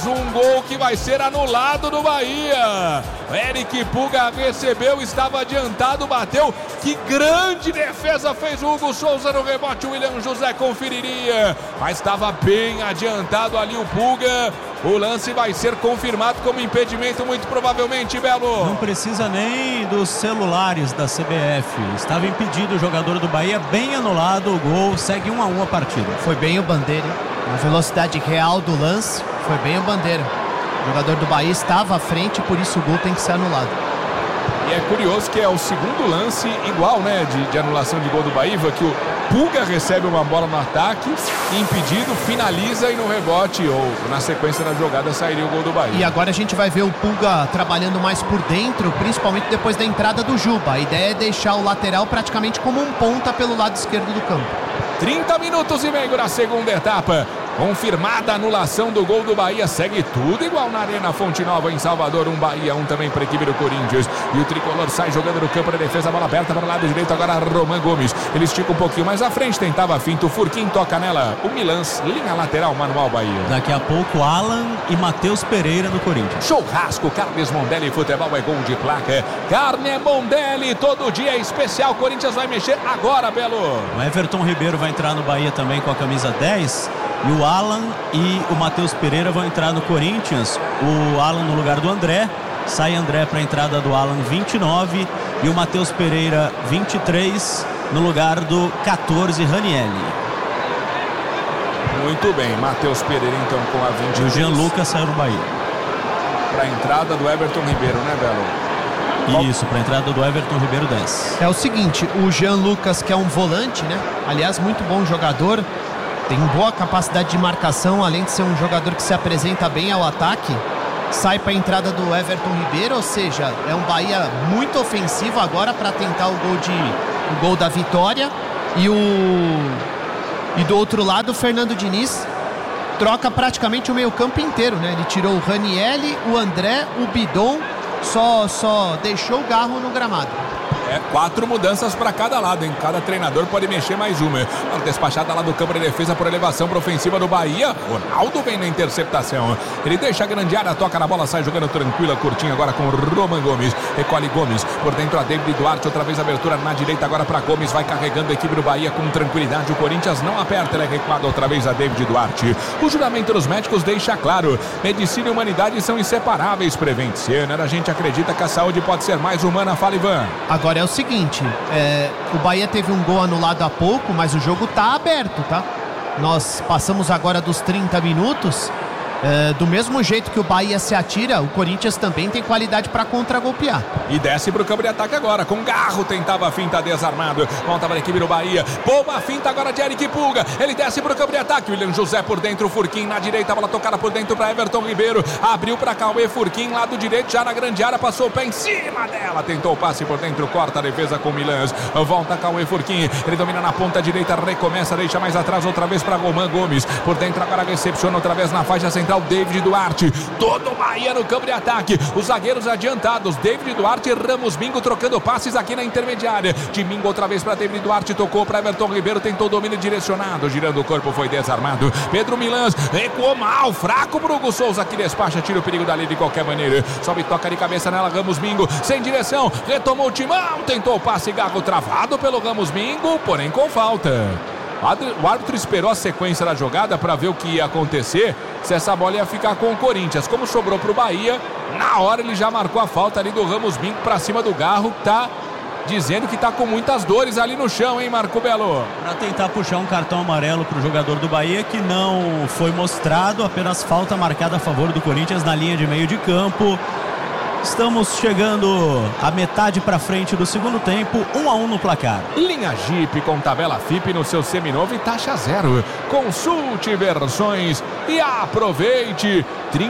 mais um gol que vai ser anulado no Bahia. Eric Puga recebeu, estava adiantado, bateu. Que grande defesa fez o Hugo Souza no rebote. O William José conferiria, mas estava bem adiantado ali o Puga. O lance vai ser confirmado como impedimento, muito provavelmente, Belo. Não precisa nem dos celulares da CBF. Estava impedido o jogador do Bahia, bem anulado o gol, segue 1-1 a partida. Foi bem o Bandeira, na velocidade real do lance, foi bem o Bandeira. O jogador do Bahia estava à frente, por isso o gol tem que ser anulado. E é curioso que é o segundo lance igual, né, de anulação de gol do Bahia, que o Puga recebe uma bola no ataque, impedido, finaliza e no rebote ou na sequência da jogada sairia o gol do Bahia. E agora a gente vai ver o Puga trabalhando mais por dentro, principalmente depois da entrada do Juba. A ideia é deixar o lateral praticamente como um ponta pelo lado esquerdo do campo. 30 minutos e meio na segunda etapa. Confirmada a anulação do gol do Bahia. Segue tudo igual na Arena Fonte Nova em Salvador. Um Bahia, um também para a equipe do Corinthians. E o tricolor sai jogando no campo da defesa. Bola aberta para o lado direito. Agora Roman Gomes. Ele estica um pouquinho mais à frente. Tentava finta. O Furquim toca nela. O Milans, linha lateral, Manual Bahia. Daqui a pouco Alan e Matheus Pereira no Corinthians. Churrasco, Carnes Mondelli. Futebol é gol de placa. Carne Mondelli. Todo dia é especial. Corinthians vai mexer agora, Belo. O Everton Ribeiro vai entrar no Bahia também com a camisa 10. E o Alan e o Matheus Pereira vão entrar no Corinthians. O Alan no lugar do André. Sai André para a entrada do Alan, 29. E o Matheus Pereira, 23. No lugar do 14, Ranielli. Muito bem, Matheus Pereira então com a 23. E o Jean Lucas saiu do Bahia. Para a entrada do Everton Ribeiro, né, Belo? Isso, para a entrada do Everton Ribeiro, 10. É o seguinte, o Jean Lucas, que é um volante, né? Aliás, muito bom jogador. Tem boa capacidade de marcação, além de ser um jogador que se apresenta bem ao ataque. Sai para a entrada do Everton Ribeiro, ou seja, é um Bahia muito ofensivo agora para tentar o gol da vitória. E do outro lado, o Fernando Diniz troca praticamente o meio-campo inteiro, né? Ele tirou o Ranielli, o André, o Bidon, só deixou o Garro no gramado. 4 mudanças para cada lado, hein? Cada treinador pode mexer mais uma. Despachada lá do campo de defesa por elevação para ofensiva do Bahia. Ronaldo vem na interceptação. Ele deixa a grande área, toca na bola, sai jogando tranquila, curtinho agora com Roman Gomes. Recolhe Gomes. Por dentro a David Duarte, outra vez abertura na direita agora para Gomes. Vai carregando a equipe do Bahia com tranquilidade. O Corinthians não aperta, ele é recuado outra vez a David Duarte. O juramento dos médicos deixa claro: medicina e humanidade são inseparáveis. Prevent Sênior, a gente acredita que a saúde pode ser mais humana. Fala, Ivan. Agora é o seguinte, o Bahia teve um gol anulado há pouco, mas o jogo tá aberto, tá? Nós passamos agora dos 30 minutos. Do mesmo jeito que o Bahia se atira, o Corinthians também tem qualidade para contra-golpear. E desce pro campo de ataque agora, com Garro, tentava a finta desarmado. Volta para a equipe do Bahia, boa finta agora de Eric Puga. Ele desce pro campo de ataque, William José por dentro, Furquim na direita, bola tocada por dentro para Everton Ribeiro. Abriu para Cauê, Furquim lado direito, já na grande área, passou o pé em cima dela. Tentou o passe por dentro, corta a defesa com Milans. Volta Cauê, Furquim, ele domina na ponta direita, recomeça, deixa mais atrás outra vez para Roman Gomes. Por dentro agora recepciona outra vez na faixa central, David Duarte, todo o Bahia no campo de ataque, os zagueiros adiantados, David Duarte e Ramos Mingo trocando passes aqui na intermediária, de Mingo outra vez para David Duarte, tocou para Everton Ribeiro, tentou o domínio direcionado, girando o corpo, foi desarmado, Pedro Milans, recuou mal, fraco pro Hugo Souza, que despacha, tira o perigo dali de qualquer maneira, sobe, toca de cabeça nela, Ramos Mingo, sem direção, retomou o timão, tentou o passe, Garro travado pelo Ramos Mingo, porém com falta. O árbitro esperou a sequência da jogada para ver o que ia acontecer, se essa bola ia ficar com o Corinthians. Como sobrou para o Bahia, na hora ele já marcou a falta ali do Ramos Mingo para cima do Garro, que tá dizendo que tá com muitas dores ali no chão, hein, Marco Belo? Para tentar puxar um cartão amarelo para o jogador do Bahia, que não foi mostrado, apenas falta marcada a favor do Corinthians na linha de meio de campo. Estamos chegando a metade para frente do segundo tempo, 1-1 no placar. Linha Jeep com tabela FIP no seu seminovo e taxa zero. Consulte versões e aproveite.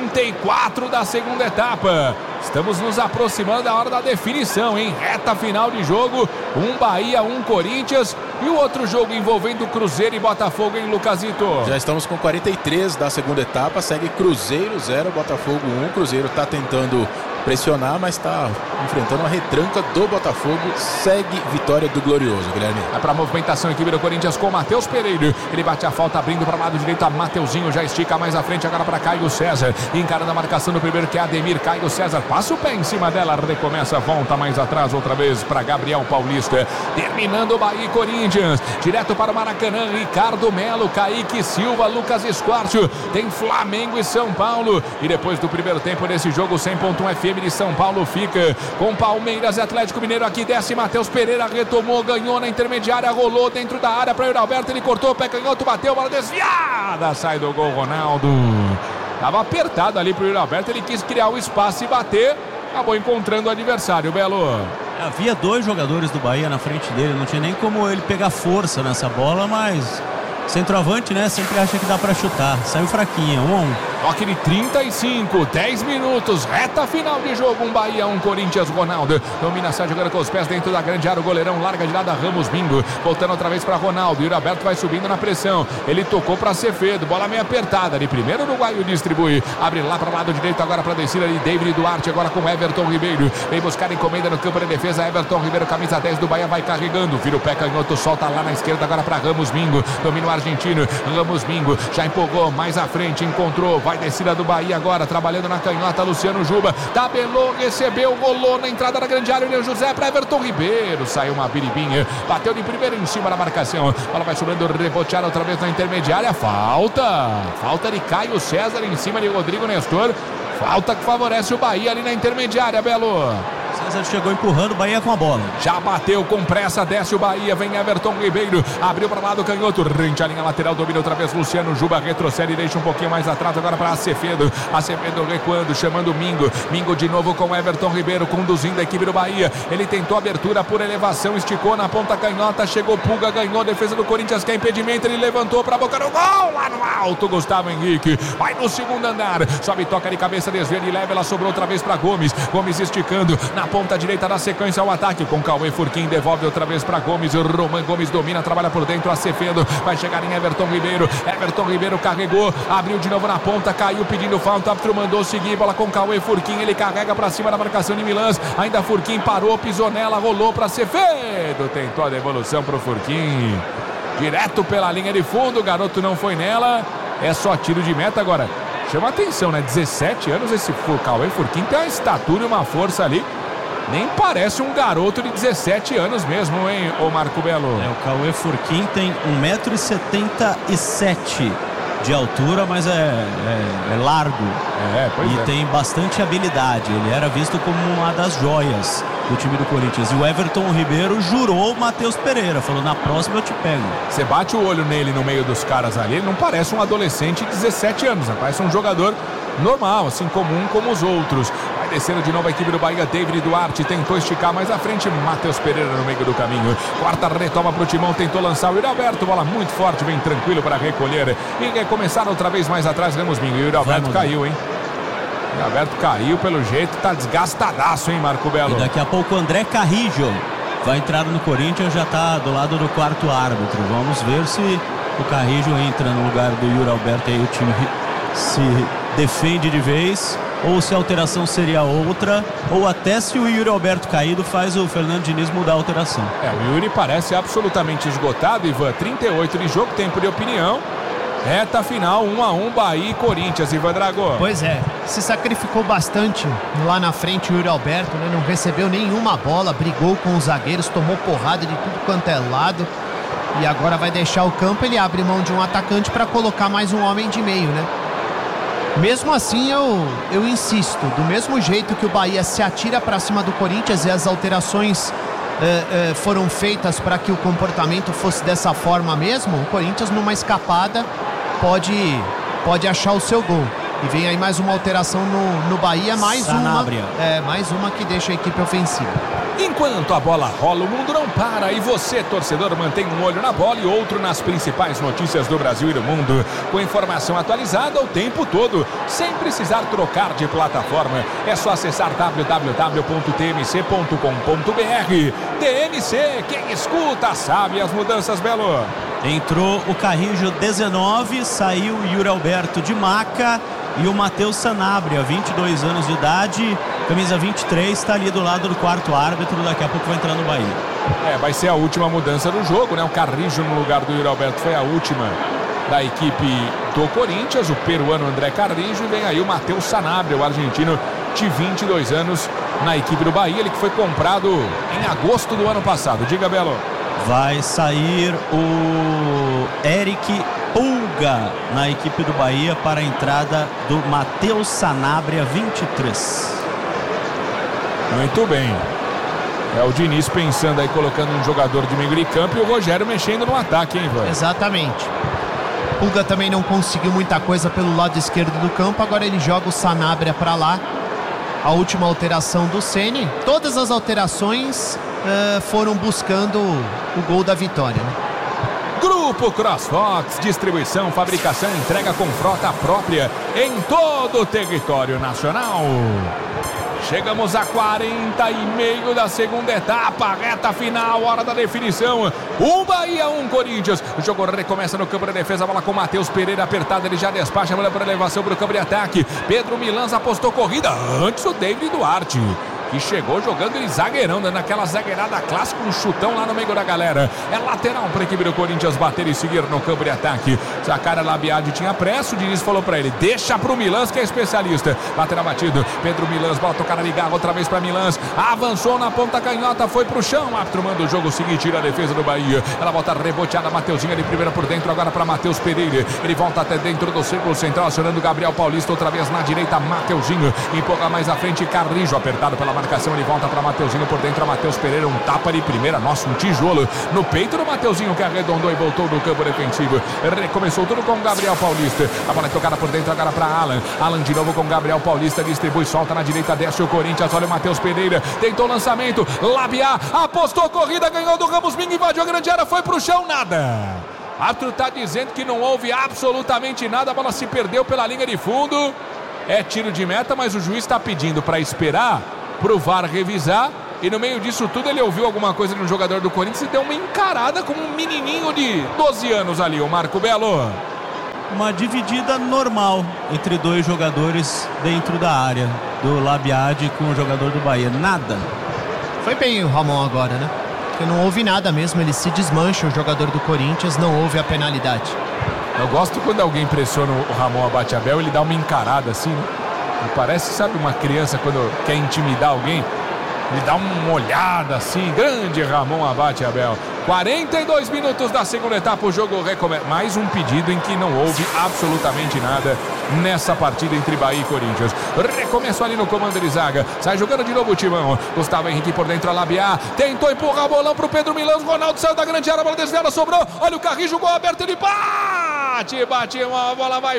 34 da segunda etapa. Estamos nos aproximando da hora da definição, hein? Reta final de jogo, um Bahia, um Corinthians e o outro jogo envolvendo Cruzeiro e Botafogo, hein, Lucasito? Já estamos com 43 da segunda etapa, segue Cruzeiro 0, Botafogo 1. Cruzeiro está tentando pressionar, mas está enfrentando uma retranca do Botafogo. Segue vitória do Glorioso, Guilherme. É para a movimentação, equipe do Corinthians com o Matheus Pereira. Ele bate a falta, abrindo para o lado direito. A Mateuzinho já estica mais à frente, agora para Caio César. Encarando a marcação do primeiro, que é Ademir. Caio César passa o pé em cima dela, recomeça, volta mais atrás outra vez para Gabriel Paulista. Terminando o Bahia e Corinthians. Direto para o Maracanã, Ricardo Melo, Kaique Silva, Lucas Esquárcio. Tem Flamengo e São Paulo. E depois do primeiro tempo desse jogo, 100.1 FM de São Paulo fica com Palmeiras e Atlético Mineiro. Aqui desce Matheus Pereira, retomou, ganhou na intermediária, rolou dentro da área para o Alberto. Ele cortou o pé canhoto, bateu, bola desviada, sai do gol Ronaldo. Tava apertado ali para o Alberto, ele quis criar o espaço e bater, acabou encontrando o adversário. Belo. Havia 2 jogadores do Bahia na frente dele, não tinha nem como ele pegar força nessa bola, mas centroavante, né, sempre acha que dá para chutar. Saiu fraquinha, 1-1. Toque de 35, 10 minutos, reta final de jogo, Bahia, Corinthians. Ronaldo domina, sai jogando com os pés dentro da grande área, o goleirão larga de lado a Ramos Bingo, voltando outra vez para Ronaldo. Yuri Alberto vai subindo na pressão, ele tocou para Acevedo, bola meio apertada ali, primeiro o uruguaio distribui, abre lá para o lado direito, agora para descer ali, David Duarte, agora com Everton Ribeiro, vem buscar encomenda no campo de defesa, Everton Ribeiro, camisa 10 do Bahia, vai carregando, vira o pé canhoto, solta lá na esquerda, agora para Ramos Bingo, domina o argentino, Ramos Bingo, já empolgou, mais à frente, encontrou, vai descida do Bahia agora, trabalhando na canhota, Luciano Juba, tabelou, recebeu, rolou na entrada da grande área, William José para Everton Ribeiro, saiu uma biribinha, bateu de primeiro em cima da marcação, bola vai subindo, reboteada outra vez na intermediária, falta de Caio César em cima de Rodrigo Nestor, falta que favorece o Bahia ali na intermediária, Belo. César chegou empurrando o Bahia com a bola. Já bateu com pressa, desce o Bahia, vem Everton Ribeiro, abriu para lá do canhoto, rente a linha lateral, domina outra vez Luciano Juba, retrocede e deixa um pouquinho mais atrás, agora para Acevedo recuando, chamando Mingo de novo com Everton Ribeiro, conduzindo a equipe do Bahia, ele tentou abertura por elevação, esticou na ponta canhota, chegou Pulga, ganhou a defesa do Corinthians, que é impedimento, ele levantou para a boca do gol, lá no alto, Gustavo Henrique, vai no segundo andar, sobe, toca de cabeça, desvia de leve, ela sobrou outra vez para Gomes esticando, na ponta direita da sequência ao ataque com Cauê Furquim, devolve outra vez para Gomes, Roman Gomes domina, trabalha por dentro, Acevedo, vai chegar em Everton Ribeiro carregou, abriu de novo na ponta, caiu pedindo falta, o árbitro mandou seguir, bola com Cauê Furquim, ele carrega para cima da marcação de Milãs, ainda Furquim parou, pisou nela, rolou para Acevedo, tentou a devolução para o Furquim, direto pela linha de fundo, o garoto não foi nela, é só tiro de meta agora. Chama atenção, né? 17 anos esse Cauê Furquim tem uma estatura e uma força ali. Nem parece um garoto de 17 anos mesmo, hein, ô Marco Belo? O Cauê Furquim tem 1,77 m de altura, mas é largo. E tem bastante habilidade. Ele era visto como uma das joias do time do Corinthians. E o Everton Ribeiro jurou o Matheus Pereira, falou, na próxima eu te pego. Você bate o olho nele no meio dos caras ali, ele não parece um adolescente de 17 anos, parece um jogador normal, assim, comum como os outros. Vai descendo de novo a equipe do Bahia, David Duarte tentou esticar mais à frente, Matheus Pereira no meio do caminho, quarta retoma pro Timão, tentou lançar o Yuri Alberto, bola muito forte, bem tranquilo para recolher e recomeçar outra vez mais atrás, Ramos Bingo, e o Yuri Alberto caiu, hein? O Yuri Alberto caiu pelo jeito, tá desgastadaço, hein, Marco Belo? E daqui a pouco o André Carrijo vai entrar no Corinthians, já tá do lado do quarto árbitro, vamos ver se o Carrijo entra no lugar do Yuri Alberto e o time se defende de vez, ou se a alteração seria outra, ou até se o Yuri Alberto caído faz o Fernando Diniz mudar a alteração. O Yuri parece absolutamente esgotado, Ivan, 38 de jogo, tempo de opinião, reta final, 1-1, Bahia e Corinthians, Ivan Drago. Pois é, se sacrificou bastante lá na frente o Yuri Alberto, né? Não recebeu nenhuma bola, brigou com os zagueiros, tomou porrada de tudo quanto é lado, e agora vai deixar o campo, ele abre mão de um atacante para colocar mais um homem de meio, né? Mesmo assim, eu insisto, do mesmo jeito que o Bahia se atira para cima do Corinthians e as alterações foram feitas para que o comportamento fosse dessa forma mesmo, o Corinthians numa escapada pode achar o seu gol. E vem aí mais uma alteração no Bahia, mais uma que deixa a equipe ofensiva. Enquanto a bola rola, o mundo não para e você, torcedor, mantém um olho na bola e outro nas principais notícias do Brasil e do mundo, com informação atualizada o tempo todo, sem precisar trocar de plataforma. É só acessar www.tmc.com.br. TMC, quem escuta sabe as mudanças, Belo. Entrou o Carrijo 19, saiu o Yuri Alberto de maca e o Matheus Sanabria, 22 anos de idade, Camisa 23 está ali do lado do quarto árbitro, daqui a pouco vai entrar no Bahia. Vai ser a última mudança do jogo, né? O Carrijo no lugar do Yuri Alberto foi a última da equipe do Corinthians, o peruano André Carrijo, e vem aí o Matheus Sanabria, o argentino de 22 anos, na equipe do Bahia, ele que foi comprado em agosto do ano passado. Diga, Belo. Vai sair o Eric Pulga na equipe do Bahia para a entrada do Matheus Sanabria, 23. Muito bem. É o Diniz pensando aí, colocando um jogador de meio de campo, e o Rogério mexendo no ataque, hein, Ivan? Exatamente. Pulga também não conseguiu muita coisa pelo lado esquerdo do campo, agora ele joga o Sanabria para lá. A última alteração do Ceni. Todas as alterações foram buscando o gol da vitória, né? Grupo CrossFox, distribuição, fabricação, entrega com frota própria em todo o território nacional. Chegamos a 40,5 da segunda etapa, reta final, hora da definição. Bahia, Corinthians. O jogo recomeça no campo de defesa, a bola com o Matheus Pereira apertada, ele já despacha a bola para elevação para o campo de ataque. Pedro Milans apostou corrida, antes o David Duarte, que chegou jogando em zagueirão, dando aquela zagueirada clássica, um chutão lá no meio da galera. É lateral para a equipe do Corinthians bater e seguir no campo de ataque. Zacara Labiade tinha pressa, o Diniz falou para ele, deixa pro Milans que é especialista. Lateral batido, Pedro Milans, bola tocada de garra outra vez para Milans, avançou na ponta canhota, foi pro chão, o árbitro manda o jogo seguir, tira a defesa do Bahia. Ela volta reboteada, Mateuzinho ali primeiro por dentro, agora para Matheus Pereira, ele volta até dentro do círculo central, acionando Gabriel Paulista outra vez na direita, Mateuzinho, empurra mais à frente, Carrijo apertado pela marcação, ele volta para Mateuzinho por dentro, a Matheus Pereira, um tapa de primeira, nossa, um tijolo no peito do Mateuzinho, que arredondou e voltou do campo defensivo. Recomeçou tudo com o Gabriel Paulista, a bola é tocada por dentro agora para Alan de novo com o Gabriel Paulista, distribui, solta na direita, desce o Corinthians, olha o Matheus Pereira, tentou o lançamento, Labiá, apostou corrida, ganhou do Ramos Mingo, invadiu a grande área, foi pro chão, nada. O árbitro está dizendo que não houve absolutamente nada, a bola se perdeu pela linha de fundo, é tiro de meta, mas o juiz está pedindo para esperar pro VAR revisar, e no meio disso tudo ele ouviu alguma coisa de um jogador do Corinthians e deu uma encarada com um menininho de 12 anos ali, o Marco Belo. Uma dividida normal entre dois jogadores dentro da área do Labiade com o jogador do Bahia, nada. Foi bem o Ramon agora, né? Porque não houve nada mesmo, ele se desmancha, o jogador do Corinthians, não houve a penalidade. Eu gosto quando alguém pressiona o Ramon Abate-Abel, ele dá uma encarada assim, né? Parece, sabe, uma criança quando quer intimidar alguém, ele dá uma olhada assim, grande Ramon Abate-Abel. 42 minutos da segunda etapa, o jogo recomeça. Mais um pedido em que não houve absolutamente nada nessa partida entre Bahia e Corinthians. Recomeçou ali no comando de zaga, sai jogando de novo o Timão. Gustavo Henrique por dentro, a Labiá, tentou empurrar o bolão pro Pedro Milans, Ronaldo saiu da grande área, a bola desviada, sobrou, olha o Carrijo, gol aberto, ele bate, a bola vai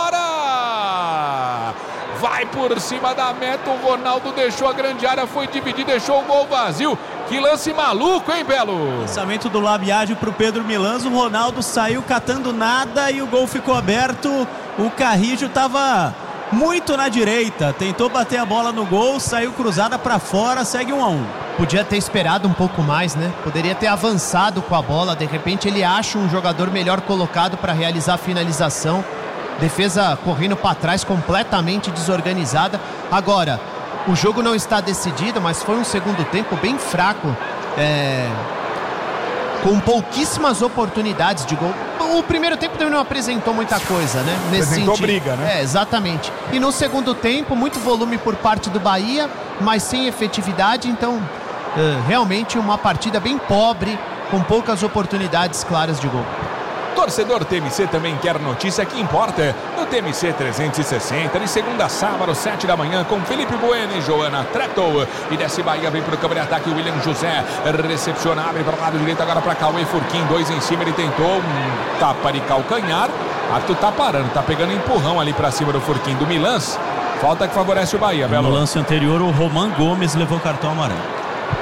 fora. Vai por cima da meta, o Ronaldo deixou a grande área, foi dividir, deixou o gol vazio. Que lance maluco, hein, Belo? Lançamento do Labiade pro Pedro Milans, o Ronaldo saiu catando nada e o gol ficou aberto. O Carrijo estava muito na direita, tentou bater a bola no gol, saiu cruzada para fora, segue 1-1. Podia ter esperado um pouco mais, né? Poderia ter avançado com a bola, de repente ele acha um jogador melhor colocado para realizar a finalização. Defesa correndo para trás, completamente desorganizada. Agora, o jogo não está decidido, mas foi um segundo tempo bem fraco, com pouquíssimas oportunidades de gol. O primeiro tempo também não apresentou muita coisa, né? Nesse apresentou sentido. Briga, né? Exatamente. E no segundo tempo, muito volume por parte do Bahia, mas sem efetividade. Então, realmente uma partida bem pobre, com poucas oportunidades claras de gol. Torcedor TMC também quer notícia que importa no TMC 360, de segunda a sábado, 7 da manhã, com Felipe Bueno e Joana Treto. E desce Bahia, vem pro campo de ataque, o William José recepciona, abre para o lado direito agora para Cauê Furquim, 2 em cima, ele tentou um tapa de calcanhar, Arthur tá parando, tá pegando empurrão ali para cima do Furquim do Milans, falta que favorece o Bahia, Belo. No lance anterior, o Roman Gomes levou cartão amarelo.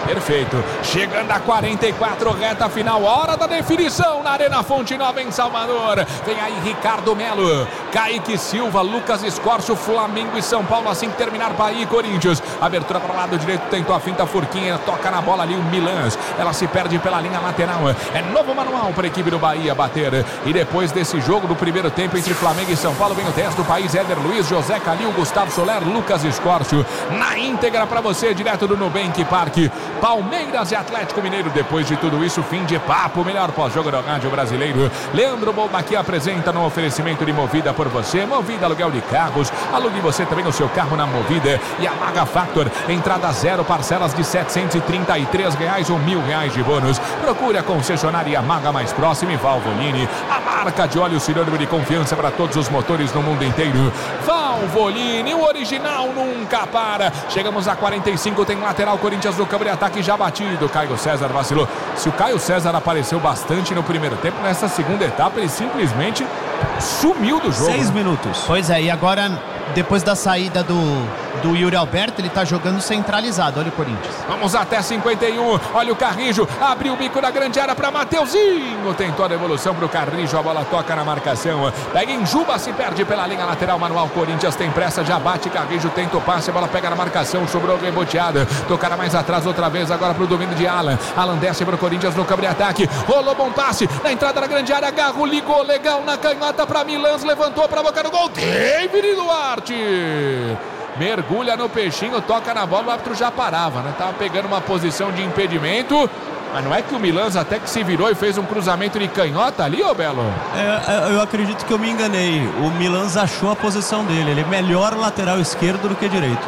Perfeito. Chegando a 44, reta final, hora da definição na Arena Fonte Nova em Salvador. Vem aí Ricardo Melo, Kaique Silva, Lucas Escorcio, Flamengo e São Paulo. Assim que terminar Bahia e Corinthians. Abertura para o lado direito, tentou a finta Furquinha, toca na bola ali o Milans. Ela se perde pela linha lateral. É novo manual para a equipe do Bahia bater. E depois desse jogo do primeiro tempo entre Flamengo e São Paulo, vem o teste do país, Éder Luiz, José Calil, Gustavo Soler, Lucas Escorcio. Na íntegra para você, direto do Nubank Parque. Palmeiras e Atlético Mineiro. Depois de tudo isso, fim de papo, melhor pós-jogo do rádio brasileiro. Leandro Bomba aqui apresenta no oferecimento de Movida por você. Movida aluguel de carros. Alugue você também o seu carro na Movida. E a Maga Factor, entrada zero, parcelas de R$733 ou R$1.000 de bônus. Procure a concessionária Maga mais próxima e Valvoline, a marca de óleo sinônimo de confiança para todos os motores no mundo inteiro. Valvoline, o original nunca para. Chegamos a 45, tem lateral, Corinthians no câmbio de ataque já batido. Caio César vacilou. Se o Caio César apareceu bastante no primeiro tempo, nessa segunda etapa ele simplesmente sumiu do jogo. 6 minutos. Pois é, e agora, depois da saída do Yuri Alberto, ele tá jogando centralizado. Olha o Corinthians. Vamos até 51. Olha o Carrijo. Abriu o bico da grande área para Mateuzinho. Tentou a devolução para o Carrijo. A bola toca na marcação. Pega em Juba, se perde pela linha lateral. Manual Corinthians tem pressa. Já bate Carrijo. Tenta o passe. A bola pega na marcação. Sobrou reboteada. Tocará mais atrás outra vez. Agora para o domínio de Alan. Alan desce para o Corinthians no campo de ataque. Rolou bom passe. Na entrada da grande área. Garro ligou legal na canhota para Milans. Levantou para a boca do gol. David Duarte. Mergulha no peixinho, toca na bola, o árbitro já parava, né? Tava pegando uma posição de impedimento, mas não é que o Milans até que se virou e fez um cruzamento de canhota ali, ô Belo? Eu acredito que eu me enganei. O Milans achou a posição dele. Ele é melhor lateral esquerdo do que direito.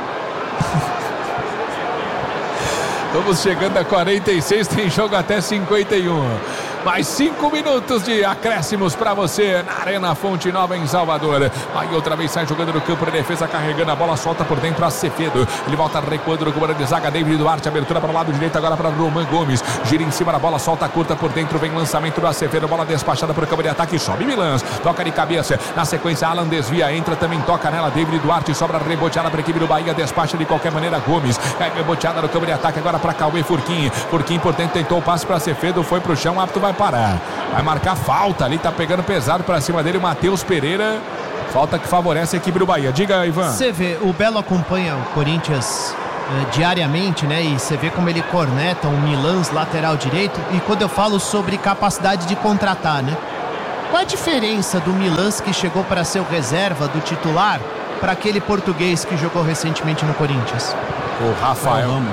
Vamos chegando a 46, tem jogo até 51. Mais 5 minutos de acréscimos para você na Arena Fonte Nova em Salvador. Aí outra vez sai jogando no campo de defesa, carregando a bola, solta por dentro a Acevedo. Ele volta recuando no comando de zaga, David Duarte, abertura para o lado direito agora para Roman Gomes. Gira em cima da bola, solta curta por dentro, vem lançamento do Acevedo, bola despachada por campo de ataque, sobe Milans, toca de cabeça. Na sequência, Alan desvia, entra, também toca nela, David Duarte, sobra reboteada para a equipe do Bahia, despacha de qualquer maneira Gomes. Cai reboteada no campo de ataque agora para Cauê Furquim. Furquim por dentro tentou o passe para Acevedo, foi pro chão, o árbitro vai parar. Vai marcar falta ali, tá pegando pesado pra cima dele o Matheus Pereira. Falta que favorece a equipe do Bahia. Diga, Ivan. Você vê, o Belo acompanha o Corinthians diariamente, né? E você vê como ele corneta o Milans, lateral direito. E quando eu falo sobre capacidade de contratar, né? Qual a diferença do Milans que chegou para ser o reserva do titular para aquele português que jogou recentemente no Corinthians? O Rafael Ramos,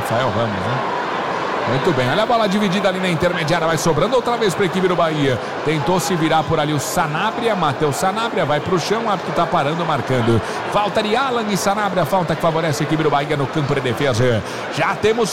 né? Muito bem, olha a bola dividida ali na intermediária, vai sobrando outra vez para a equipe do Bahia. Tentou se virar por ali o Sanabria, Matheus Sanabria, vai para o chão, o árbitro está parando, marcando. Falta de Alan e Sanabria, falta que favorece a equipe do Bahia no campo de defesa. Já temos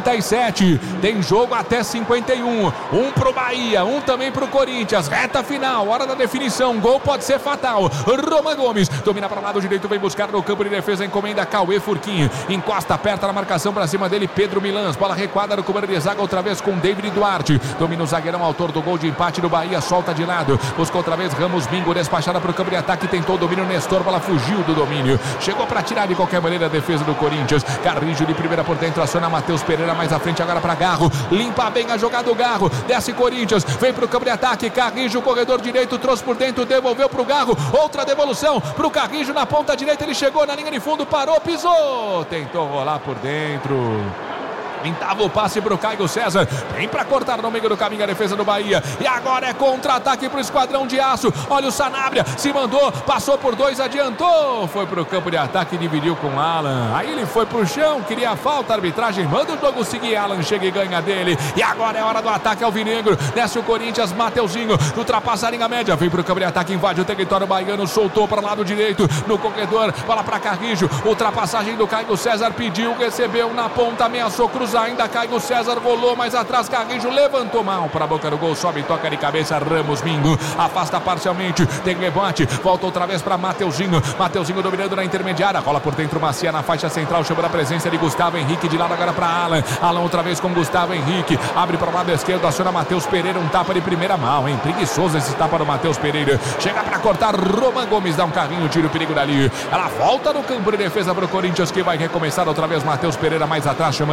47, tem jogo até 51. Um pro Bahia, um também pro Corinthians. Reta final, hora da definição, gol pode ser fatal. Roman Gomes, domina para o lado direito, vem buscar no campo de defesa, encomenda Cauê Furquim. Encosta, aperta na marcação para cima dele, Pedro Milans, bola recuada no comando de zaga outra vez com David Duarte. Domina o zagueirão, autor do gol de empate do Bahia, solta de lado. Buscou outra vez Ramos Bingo, despachada para o campo de ataque, tentou o domínio, Nestor, bola fugiu do domínio. Chegou para tirar de qualquer maneira a defesa do Corinthians. Carrijo de primeira por dentro, aciona Matheus Pereira mais à frente agora para Garro. Limpa bem a jogada do Garro. Desce Corinthians, vem para o campo de ataque. Carrijo, corredor direito, trouxe por dentro, devolveu para o Garro. Outra devolução para o Carrijo na ponta direita. Ele chegou na linha de fundo, parou, pisou. Tentou rolar por dentro. Pintava o passe para o Caio César. Vem para cortar no meio do caminho a defesa do Bahia. E agora é contra-ataque para o Esquadrão de Aço. Olha o Sanabria, se mandou, passou por dois, adiantou. Foi para o campo de ataque, dividiu com Alan. Aí ele foi para o chão, queria a falta. A arbitragem manda o jogo seguir. Alan chega e ganha dele. E agora é hora do ataque alvinegro. Desce o Corinthians, Mateuzinho. Ultrapassa a linha média. Vem para o campo de ataque, invade o território baiano. Soltou para o lado direito. No corredor, bola para Carrijo. Ultrapassagem do Caio César. Pediu, recebeu na ponta, ameaçou cruzar. Ainda Caio César, rolou mais atrás, Carrijo levantou mal para a boca do gol, sobe, toca de cabeça, Ramos Mingo, afasta parcialmente, tem rebote, volta outra vez para Mateuzinho dominando na intermediária, rola por dentro, Macia na faixa central, chamou a presença de Gustavo Henrique, de lado agora para Alan outra vez com Gustavo Henrique, abre para o lado esquerdo, aciona Matheus Pereira, um tapa de primeira mão, hein, preguiçoso esse tapa do Matheus Pereira, chega para cortar, Roman Gomes dá um carrinho, tira o perigo dali, ela volta no campo de defesa para o Corinthians, que vai recomeçar outra vez, Matheus Pereira mais atrás, chamando na entrada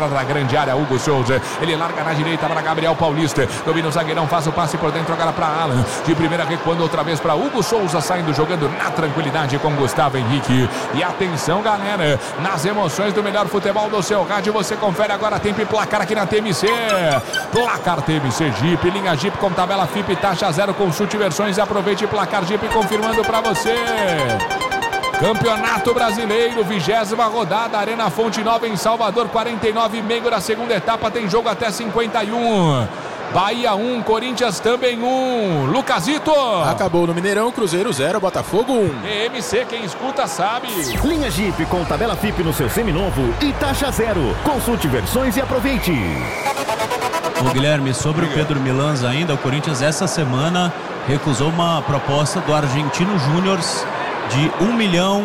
entrada da grande área, Hugo Souza. Ele larga na direita para Gabriel Paulista. Domina o zagueirão, faz o passe por dentro agora para Alan. De primeira recuando outra vez para Hugo Souza, saindo jogando na tranquilidade com Gustavo Henrique. E atenção, galera, nas emoções do melhor futebol do seu rádio, você confere agora tempo e placar aqui na TMC. Placar TMC Jeep, linha Jeep com tabela FIP, taxa zero, consulte versões e aproveite placar Jeep confirmando para você. Campeonato Brasileiro, 20ª rodada, Arena Fonte Nova em Salvador, 49,5 da segunda etapa, tem jogo até 51. Bahia 1, Corinthians também 1. Lucasito. Acabou no Mineirão, Cruzeiro 0, Botafogo 1. TMC, quem escuta sabe. Linha Jeep com tabela FIP no seu seminovo e taxa zero. Consulte versões e aproveite. Ô Guilherme, sobre o Pedro Milans ainda, o Corinthians essa semana recusou uma proposta do Argentino Júnior de $1,1 milhão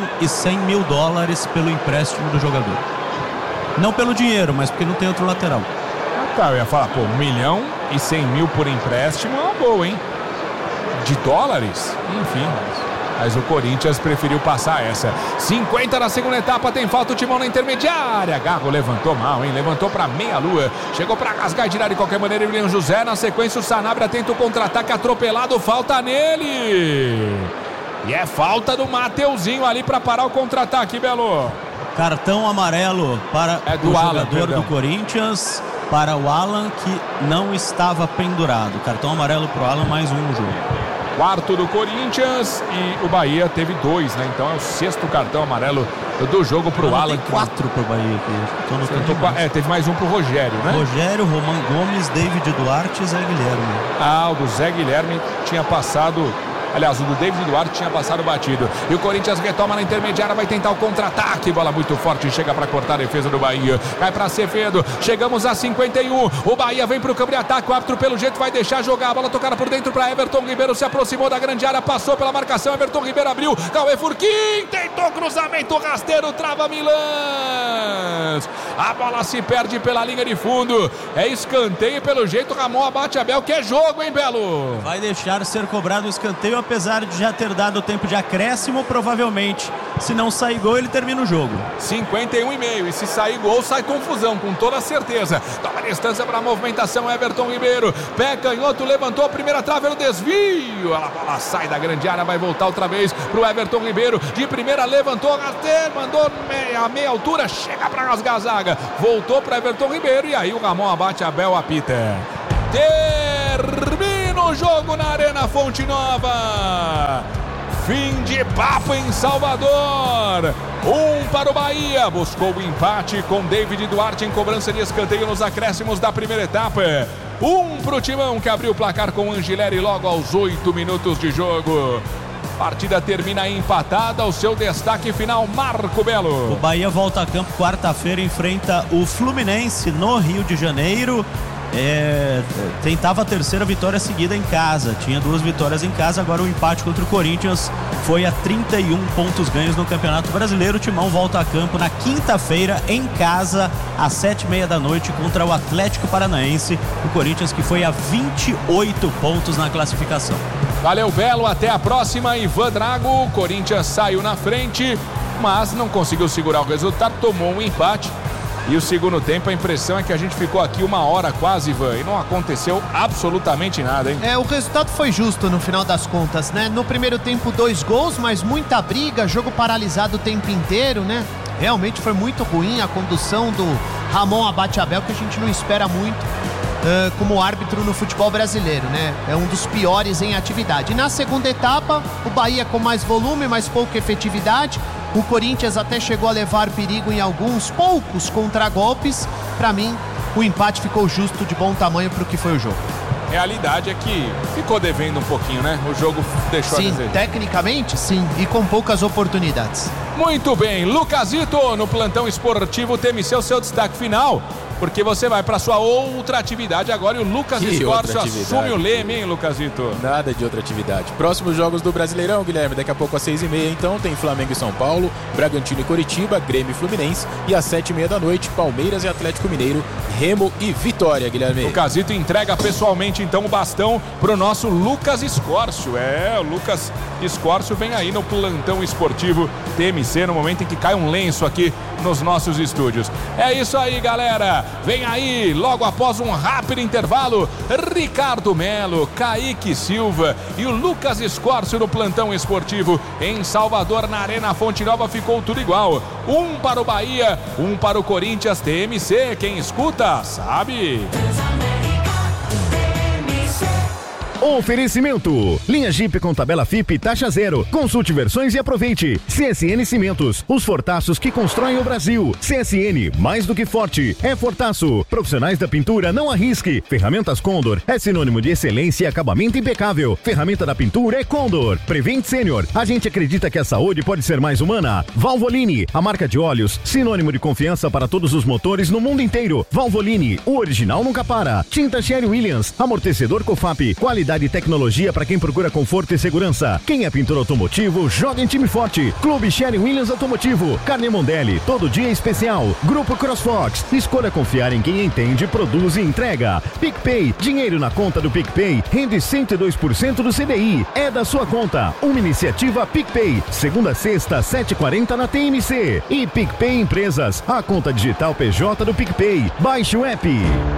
pelo empréstimo do jogador. Não pelo dinheiro, mas porque não tem outro lateral. Tá, eu ia falar, pô, $1,1 milhão por empréstimo é uma boa, hein? De dólares? Enfim. Mas o Corinthians preferiu passar essa. 50 na segunda etapa, tem falta o Timão na intermediária. Garro levantou mal, hein? Levantou pra meia-lua. Chegou pra rasgar e tirar de qualquer maneira o William José. Na sequência o Sanabria tenta o contra-ataque atropelado, falta nele. E é falta do Mateuzinho ali para parar o contra-ataque, Belo. Cartão amarelo para o jogador do Corinthians, para o Alan, que não estava pendurado. Cartão amarelo para o Alan, mais um no jogo. Quarto do Corinthians e o Bahia teve 2, né? Então é o 6º cartão amarelo do jogo para o Alan. 4 para o Bahia aqui. Teve mais um para o Rogério, né? Rogério, Roman Gomes, David Duarte e Zé Guilherme. O do Zé Guilherme tinha passado. Aliás, o do David Duarte tinha passado batido. E o Corinthians retoma na intermediária, vai tentar o contra-ataque. Bola muito forte, chega para cortar a defesa do Bahia. Vai para Acevedo, chegamos a 51. O Bahia vem para o campo de ataque. O árbitro, pelo jeito, vai deixar jogar. A bola tocada por dentro para Everton Ribeiro. Se aproximou da grande área, passou pela marcação. Everton Ribeiro abriu. Cauê Furquim tentou cruzamento rasteiro, trava Milans. A bola se perde pela linha de fundo. É escanteio, pelo jeito, Ramon abate Abel. Que é jogo, hein, Belo? Vai deixar ser cobrado o escanteio, apesar de já ter dado o tempo de acréscimo, provavelmente. Se não sair gol, ele termina o jogo. 51,5. E se sair gol, sai confusão, com toda certeza. Toma distância para a movimentação, Everton Ribeiro. Pé canhoto, levantou a primeira trave, o desvio. A bola sai da grande área, vai voltar outra vez para o Everton Ribeiro. De primeira, levantou, mandou a meia altura, chega para rasgar a zaga. Voltou para Everton Ribeiro e aí o Ramon abate Abel, apita. Termina o jogo na Arena Fonte Nova. Fim de papo em Salvador. 1 para o Bahia. Buscou o empate com David Duarte em cobrança de escanteio nos acréscimos da primeira etapa. 1 para o Timão, que abriu o placar com Angileri logo aos 8 minutos de jogo. Partida termina empatada. O seu destaque final, Marco Belo. O Bahia volta a campo quarta-feira, enfrenta o Fluminense no Rio de Janeiro. Tentava a terceira vitória seguida em casa, tinha 2 vitórias em casa, agora o empate contra o Corinthians foi a 31 pontos ganhos no Campeonato Brasileiro. O Timão volta a campo na quinta-feira em casa às 7h30 da noite contra o Atlético Paranaense, o Corinthians que foi a 28 pontos na classificação. Valeu, Belo, até a próxima. Ivan Drago. O Corinthians saiu na frente, mas não conseguiu segurar o resultado, tomou um empate. E o segundo tempo, a impressão é que a gente ficou aqui 1 hora quase, Ivan, e não aconteceu absolutamente nada, hein? O resultado foi justo no final das contas, né? No primeiro tempo, 2 gols, mas muita briga, jogo paralisado o tempo inteiro, né? Realmente foi muito ruim a condução do Ramon abate Abel, que a gente não espera muito como árbitro no futebol brasileiro, né? É um dos piores em atividade. E na segunda etapa, o Bahia com mais volume, mais pouca efetividade. O Corinthians até chegou a levar perigo em alguns poucos contragolpes. Para mim, o empate ficou justo, de bom tamanho para o que foi o jogo. A realidade é que ficou devendo um pouquinho, né? O jogo deixou a desejar. Sim, tecnicamente, sim, e com poucas oportunidades. Muito bem, Lucasito, no plantão esportivo TMC, o seu destaque final, porque você vai para sua outra atividade agora e o Lucas Escorcio assume o leme, hein, Lucasito? Nada de outra atividade. Próximos jogos do Brasileirão, Guilherme, daqui a pouco às 6h30, então tem Flamengo e São Paulo, Bragantino e Coritiba, Grêmio e Fluminense, e às 7h30 da noite, Palmeiras e Atlético Mineiro, Remo e Vitória, Guilherme. Lucasito entrega pessoalmente então o bastão pro nosso Lucas Escorcio. O Lucas Escorcio vem aí no plantão esportivo TMC, no momento em que cai um lenço aqui nos nossos estúdios. É isso aí, galera. Vem aí, logo após um rápido intervalo, Ricardo Melo, Kaique Silva e o Lucas Escorcio no plantão esportivo. Em Salvador, na Arena Fonte Nova, ficou tudo igual. 1 para o Bahia, 1 para o Corinthians. TMC, quem escuta sabe. Oferecimento. Linha Jeep com tabela FIP taxa zero. Consulte versões e aproveite. CSN Cimentos, os fortaços que constroem o Brasil. CSN, mais do que forte, é fortaço. Profissionais da pintura, não arrisque. Ferramentas Condor é sinônimo de excelência e acabamento impecável. Ferramenta da pintura é Condor. Prevent Senior, a gente acredita que a saúde pode ser mais humana. Valvoline, a marca de óleos, sinônimo de confiança para todos os motores no mundo inteiro. Valvoline, o original nunca para. Tinta Sherry Williams, amortecedor Cofap, qualidade e tecnologia para quem procura conforto e segurança. Quem é pintor automotivo, joga em time forte. Clube Sherry Williams Automotivo. Carne Mondelli, todo dia especial. Grupo CrossFox, escolha confiar em quem entende, produz e entrega. PicPay, dinheiro na conta do PicPay, rende 102% do CDI. É da sua conta. Uma iniciativa PicPay. Segunda a sexta, 7h40 na TMC. E PicPay Empresas, a conta digital PJ do PicPay. Baixe o app.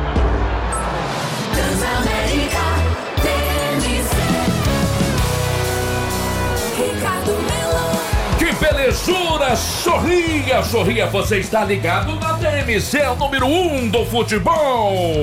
Que belezura! Sorria, sorria, você está ligado na TMC, é o número 1 do futebol.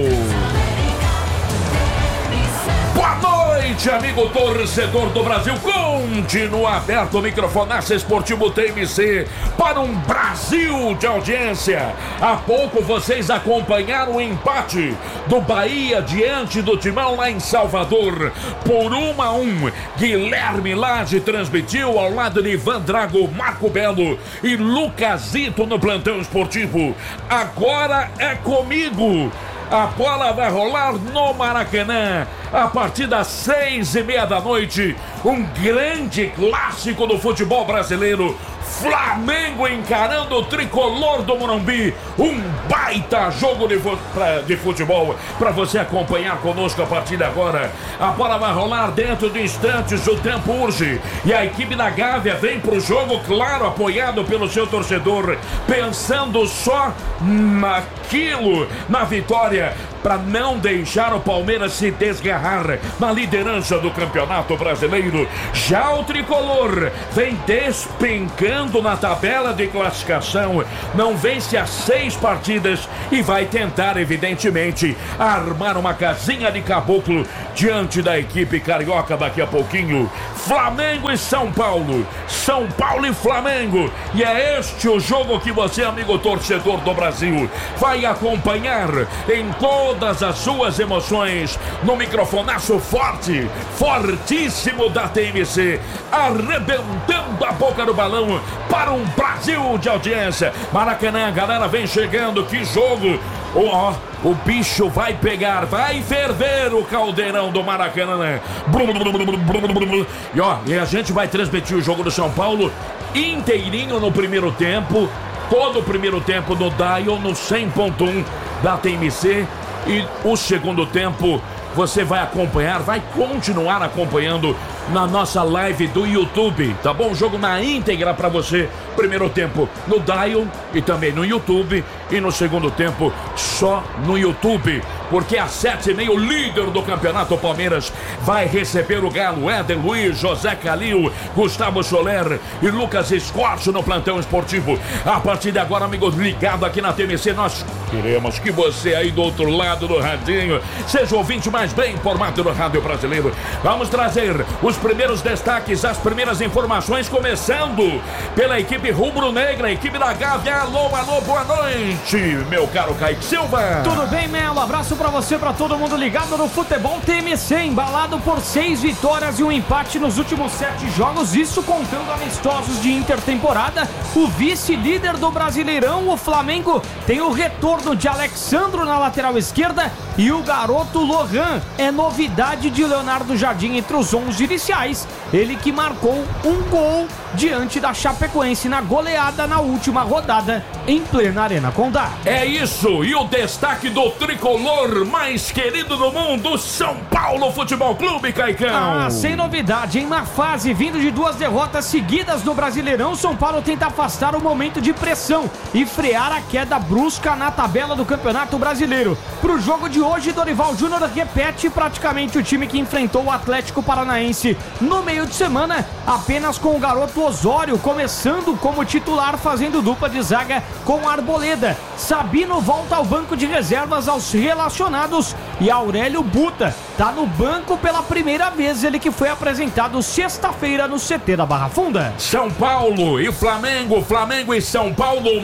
Boa noite, amigo torcedor do Brasil. Continua aberto o microfonaço esportivo TMC para um Brasil de audiência. Há pouco vocês acompanharam o empate do Bahia diante do Timão lá em Salvador por 1-1. Guilherme Lage transmitiu ao lado de Ivan Drago, Marco Belo e Lucasito no plantão esportivo. Agora é comigo. A bola vai rolar no Maracanã a partir das 6h30 da noite. Um grande clássico do futebol brasileiro. Flamengo encarando o tricolor do Morumbi. Um baita jogo de futebol para você acompanhar conosco a partir de agora. A bola vai rolar dentro de instantes, o tempo urge. E a equipe da Gávea vem pro jogo, claro, apoiado pelo seu torcedor, pensando só naquilo, na vitória, para não deixar o Palmeiras se desgarrar na liderança do Campeonato Brasileiro. Já o tricolor vem despencando na tabela de classificação, não vence há 6 partidas e vai tentar, evidentemente, armar uma casinha de caboclo diante da equipe carioca daqui a pouquinho. Flamengo e São Paulo, São Paulo e Flamengo, e é este o jogo que você, amigo torcedor do Brasil, vai acompanhar em todas as suas emoções no microfonaço forte, fortíssimo da TMC, arrebentando a boca do balão para um Brasil de audiência. Maracanã, a galera vem chegando, que jogo! O bicho vai pegar, vai ferver o caldeirão do Maracanã. E a gente vai transmitir o jogo do São Paulo inteirinho no primeiro tempo, todo o primeiro tempo no Dial, no 100.1 da TMC, e o segundo tempo você vai acompanhar, vai continuar acompanhando na nossa live do YouTube, tá bom? Jogo na íntegra pra você, primeiro tempo no Dial e também no YouTube, e no segundo tempo só no YouTube, porque às 7h30 o líder do campeonato, o Palmeiras, vai receber o Galo. Éder Luiz, José Calil, Gustavo Soler e Lucas Escorcio no plantão esportivo. A partir de agora, amigos, ligado aqui na TMC, nós queremos que você aí do outro lado do radinho seja o ouvinte mais bem informado do rádio brasileiro. Vamos trazer os primeiros destaques, as primeiras informações, começando pela equipe rubro-negra, a equipe da Gávea. Alô, alô, boa noite, meu caro Kaique Silva. Tudo bem, Melo? Abraço pra você, pra todo mundo ligado no futebol TMC, embalado por 6 vitórias e um empate nos últimos 7 jogos, isso contando amistosos de intertemporada. O vice-líder do Brasileirão, o Flamengo, tem o retorno de Alexandro na lateral esquerda E o garoto Lohan é novidade de Leonardo Jardim entre os 11 iniciais. Ele que marcou um gol diante da Chapecoense na goleada na última rodada em plena Arena Condá. É isso, e o destaque do tricolor mais querido do mundo, São Paulo Futebol Clube, Caicão. Sem novidade, em uma fase vindo de 2 derrotas seguidas no Brasileirão, São Paulo tenta afastar o momento de pressão e frear a queda brusca na tabela do Campeonato Brasileiro. Pro jogo de hoje, Dorival Júnior repete praticamente o time que enfrentou o Atlético Paranaense no meio de semana, apenas com o garoto Osório começando como titular, fazendo dupla de zaga com Arboleda. Sabino volta ao banco de reservas aos relacionados e Aurélio Buta tá no banco pela primeira vez, ele que foi apresentado sexta-feira no CT da Barra Funda. São Paulo e Flamengo, Flamengo e São Paulo,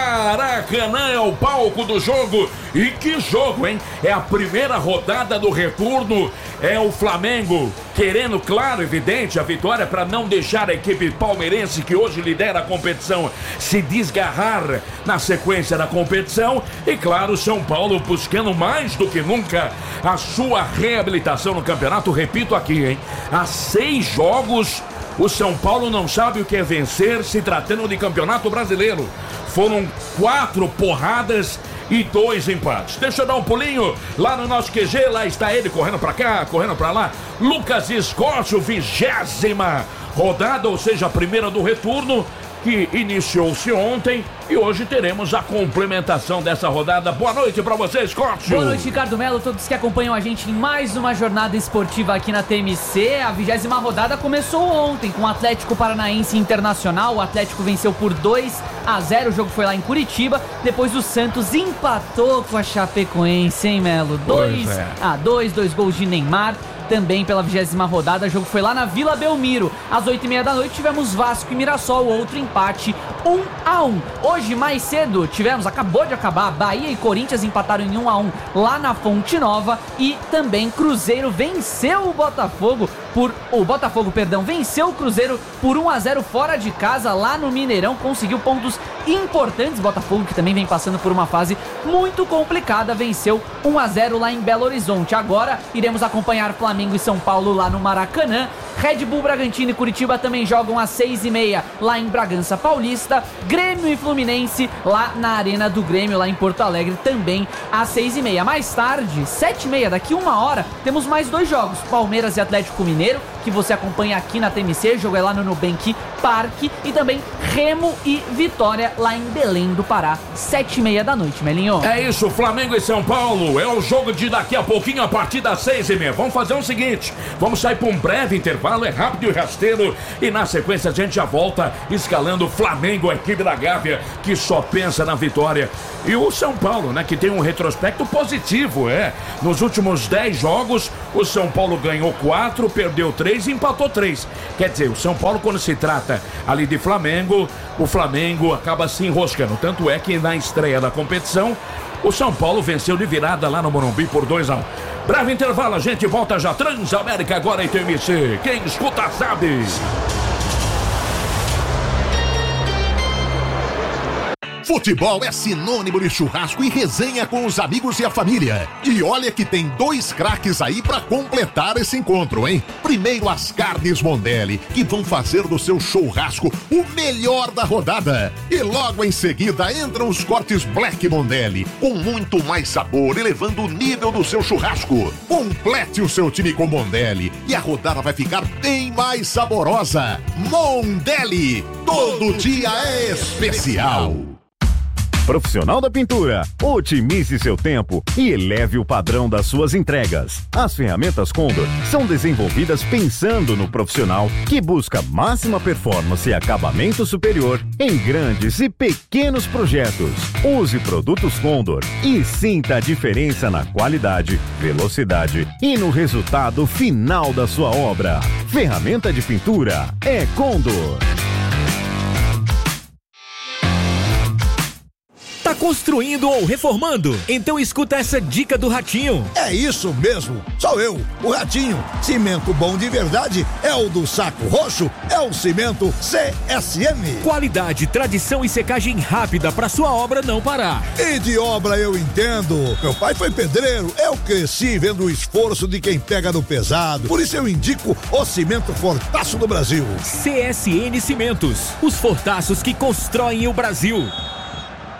Maracanã é o palco do jogo. E que jogo, hein? É a primeira rodada do retorno, é o Flamengo querendo, claro, evidente, a vitória para não deixar a equipe palmeirense, que hoje lidera a competição, se desgarrar na sequência da competição. E claro, São Paulo buscando mais do que nunca a sua reabilitação no campeonato. Repito aqui, hein? Há 6 jogos o São Paulo não sabe o que é vencer se tratando de campeonato brasileiro. Foram 4 porradas e 2 empates. Deixa eu dar um pulinho lá no nosso QG, lá está ele correndo pra cá, correndo pra lá. Lucas Escócio, 20ª rodada, ou seja, a primeira do retorno, que iniciou-se ontem, e hoje teremos a complementação dessa rodada. Boa noite pra você, Scott. Boa noite, Ricardo Melo, todos que acompanham a gente em mais uma jornada esportiva aqui na TMC. A 20ª rodada começou ontem com o Atlético Paranaense Internacional. O Atlético venceu por 2-0, o jogo foi lá em Curitiba. Depois o Santos empatou com a Chapecoense, hein, Melo? 2-2, 2 gols de Neymar. Também pela 20ª rodada, o jogo foi lá na Vila Belmiro. Às 8h30 da noite tivemos Vasco e Mirassol, outro empate 1-1. Hoje mais cedo acabou de acabar, Bahia e Corinthians empataram em 1-1 lá na Fonte Nova. E também Cruzeiro venceu o Botafogo venceu o Cruzeiro por 1-0 fora de casa lá no Mineirão, conseguiu pontos importantes. Botafogo, que também vem passando por uma fase muito complicada, venceu 1-0 lá em Belo Horizonte. Agora iremos acompanhar Flamengo e São Paulo lá no Maracanã. Red Bull Bragantino e Curitiba também jogam às 6h30 lá em Bragança Paulista. Grêmio e Fluminense lá na Arena do Grêmio, lá em Porto Alegre, também às 6h30. Mais tarde, 7h30, daqui 1 hora, temos mais 2 jogos. Palmeiras e Atlético Mineiro, que você acompanha aqui na TMC, o jogo é lá no Nubank Parque. E também Remo e Vitória lá em Belém do Pará, 7h30 da noite, Melinho. É isso, Flamengo e São Paulo, é o jogo de daqui a pouquinho, a partir das 6h30. Vamos fazer o seguinte, vamos sair para um breve intervalo, é rápido e rasteiro, e na sequência a gente já volta escalando o Flamengo, a equipe da Gávea, que só pensa na vitória, e o São Paulo, né, que tem um retrospecto positivo, nos últimos 10 jogos, o São Paulo ganhou 4, perdeu 3 e empatou 3, quer dizer, o São Paulo, quando se trata ali de Flamengo, o Flamengo acaba se enroscando, tanto é que na estreia da competição, o São Paulo venceu de virada lá no Morumbi por 2-1. Breve intervalo, a gente volta já. Transamérica agora em TMC. Quem escuta sabe. Futebol é sinônimo de churrasco e resenha com os amigos e a família. E olha que tem 2 craques aí pra completar esse encontro, hein? Primeiro, as carnes Mondelli, que vão fazer do seu churrasco o melhor da rodada. E logo em seguida entram os cortes Black Mondelli, com muito mais sabor, elevando o nível do seu churrasco. Complete o seu time com Mondelli e a rodada vai ficar bem mais saborosa. Mondelli, todo dia é especial. Profissional da Pintura, otimize seu tempo e eleve o padrão das suas entregas. As ferramentas Condor são desenvolvidas pensando no profissional que busca máxima performance e acabamento superior em grandes e pequenos projetos. Use produtos Condor e sinta a diferença na qualidade, velocidade e no resultado final da sua obra. Ferramenta de pintura é Condor. Tá construindo ou reformando? Então escuta essa dica do Ratinho. É isso mesmo, sou eu, o Ratinho. Cimento bom de verdade é o do Saco Roxo, é o cimento CSN. Qualidade, tradição e secagem rápida para sua obra não parar. E de obra eu entendo. Meu pai foi pedreiro, eu cresci vendo o esforço de quem pega no pesado. Por isso eu indico o cimento Fortaço do Brasil. CSN Cimentos, os fortaços que constroem o Brasil.